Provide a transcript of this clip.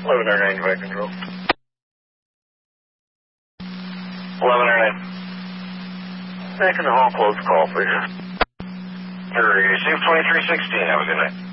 1109, Divide Control. 1109. Back in the hall, close call, please. Receive 2316, have a good night.